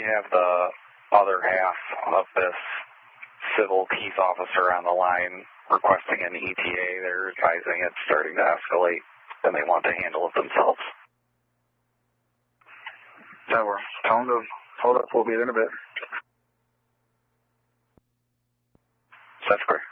we have the other half of this civil peace officer on the line requesting an ETA. They're advising it's starting to escalate, and they want to handle it themselves. Tower, tell them to hold up. We'll be there in a bit. That's correct.